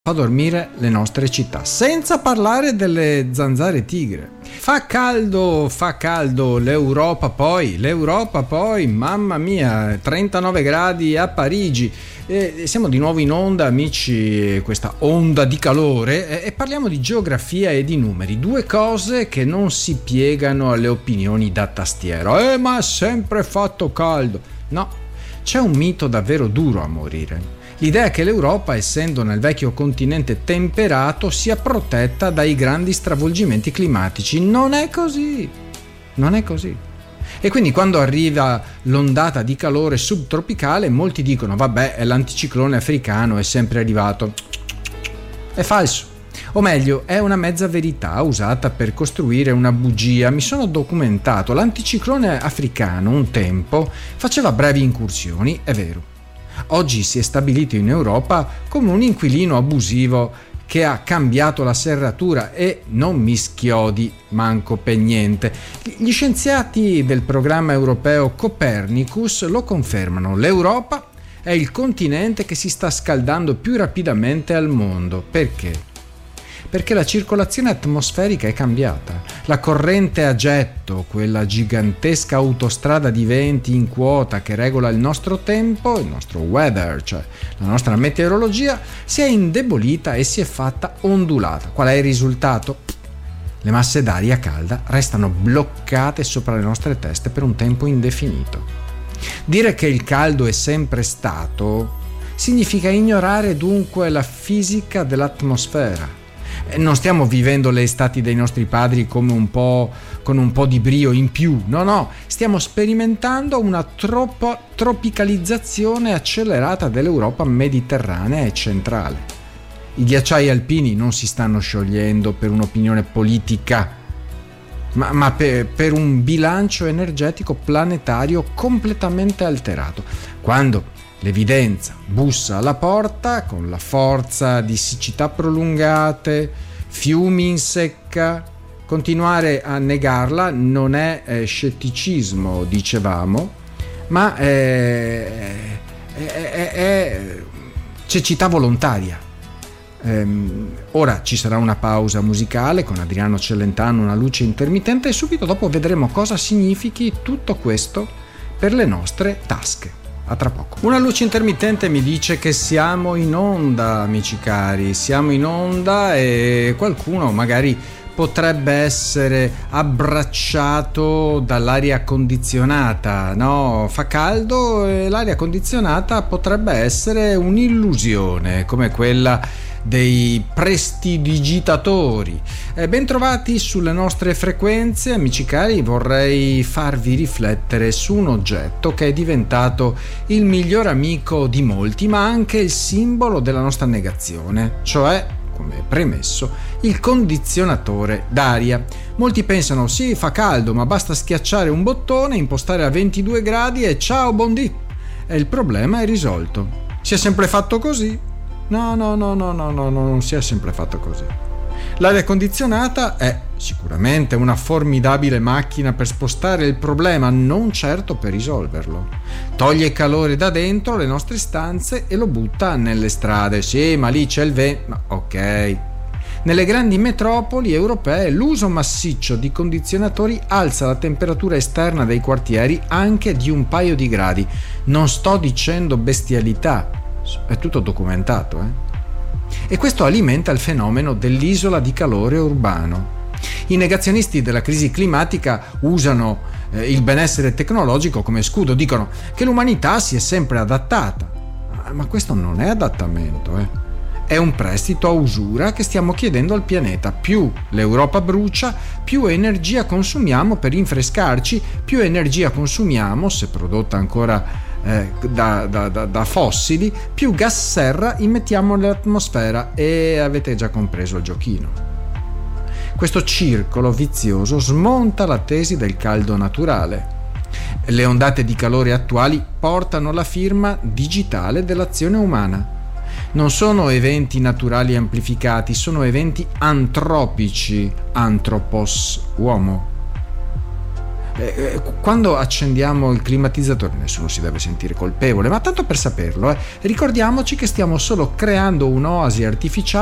fa dormire le nostre città, senza parlare delle zanzare tigre. Fa caldo, l'Europa poi, mamma mia, 39 gradi a Parigi. Siamo di nuovo in onda, amici, questa onda di calore, e parliamo di geografia e di numeri, due cose che non si piegano alle opinioni da tastiera. Ma ha sempre fatto caldo. No, c'è un mito davvero duro a morire. L'idea che l'Europa, essendo nel vecchio continente temperato, sia protetta dai grandi stravolgimenti climatici. Non è così. E quindi quando arriva l'ondata di calore subtropicale, molti dicono: vabbè, è l'anticiclone africano, è sempre arrivato. È falso. O meglio, è una mezza verità usata per costruire una bugia. Mi sono documentato. L'anticiclone africano un tempo faceva brevi incursioni, è vero. Oggi si è stabilito in Europa come un inquilino abusivo che ha cambiato la serratura e non mi schiodi manco per niente. Gli scienziati del programma europeo Copernicus lo confermano: l'Europa è il continente che si sta scaldando più rapidamente al mondo. Perché? Perché la circolazione atmosferica è cambiata. La corrente a getto, quella gigantesca autostrada di venti in quota che regola il nostro tempo, il nostro weather, cioè la nostra meteorologia, si è indebolita e si è fatta ondulata. Qual è il risultato? Le masse d'aria calda restano bloccate sopra le nostre teste per un tempo indefinito. Dire che il caldo è sempre stato significa ignorare dunque la fisica dell'atmosfera. Non stiamo vivendo le estati dei nostri padri come con un po' di brio in più, no, stiamo sperimentando una tropicalizzazione accelerata dell'Europa mediterranea e centrale. I ghiacciai alpini non si stanno sciogliendo per un'opinione politica, ma per un bilancio energetico planetario completamente alterato. Quando l'evidenza bussa alla porta con la forza di siccità prolungate, fiumi in secca, continuare a negarla non è scetticismo, dicevamo, ma è cecità volontaria. Ora ci sarà una pausa musicale con Adriano Celentano, Una luce intermittente, e subito dopo vedremo cosa significhi tutto questo per le nostre tasche. A tra poco. Una luce intermittente mi dice che siamo in onda, amici cari, siamo in onda, e qualcuno magari potrebbe essere abbracciato dall'aria condizionata, no? Fa caldo e l'aria condizionata potrebbe essere un'illusione come quella dei prestidigitatori. Bentrovati sulle nostre frequenze, amici cari. Vorrei farvi riflettere su un oggetto che è diventato il miglior amico di molti, ma anche il simbolo della nostra negazione, cioè, come premesso, il condizionatore d'aria. Molti pensano: sì, fa caldo, ma basta schiacciare un bottone, impostare a 22 gradi e ciao, buondì, e il problema è risolto. Si è sempre fatto così? No, non si è sempre fatto così. L'aria condizionata è sicuramente una formidabile macchina per spostare il problema, non certo per risolverlo. Toglie calore da dentro le nostre stanze e lo butta nelle strade. Sì, ma lì c'è il vento. Ma ok. Nelle grandi metropoli europee l'uso massiccio di condizionatori alza la temperatura esterna dei quartieri anche di un paio di gradi. Non sto dicendo bestialità. È tutto documentato, E questo alimenta il fenomeno dell'isola di calore urbano. I negazionisti della crisi climatica usano il benessere tecnologico come scudo, dicono che l'umanità si è sempre adattata. Ma questo non è adattamento, È un prestito a usura che stiamo chiedendo al pianeta. Più l'Europa brucia, più energia consumiamo per rinfrescarci, più energia consumiamo, se prodotta ancora da fossili, più gas serra immettiamo nell'atmosfera, e avete già compreso il giochino. Questo circolo vizioso smonta la tesi del caldo naturale. Le ondate di calore attuali portano la firma digitale dell'azione umana. Non sono eventi naturali amplificati, sono eventi antropici, anthropos, uomo. Quando accendiamo il climatizzatore nessuno si deve sentire colpevole, ma tanto per saperlo, ricordiamoci che stiamo solo creando un'oasi artificiale